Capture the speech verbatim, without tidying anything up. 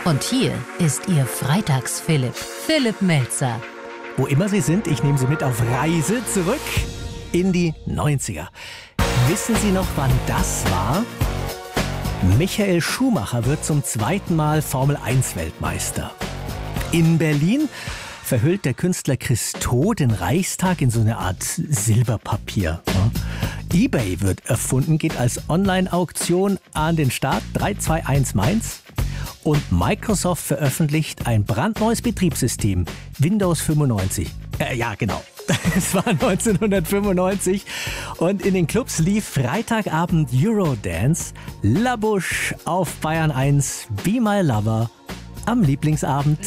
Und hier ist Ihr Freitags-Philipp, Philipp Melzer. Wo immer Sie sind, ich nehme Sie mit auf Reise zurück in die neunziger. Wissen Sie noch, wann das war? Michael Schumacher wird zum zweiten Mal Formel eins Weltmeister. In Berlin verhüllt der Künstler Christo den Reichstag in so eine Art Silberpapier. eBay wird erfunden, geht als Online-Auktion an den Start. drei zwei eins Mainz. Und Microsoft veröffentlicht ein brandneues Betriebssystem, Windows fünfundneunzig. Äh, ja, genau. Es war neunzehnhundertfünfundneunzig und in den Clubs lief Freitagabend Eurodance, La Bouche auf Bayern eins, Be My Lover am Lieblingsabend.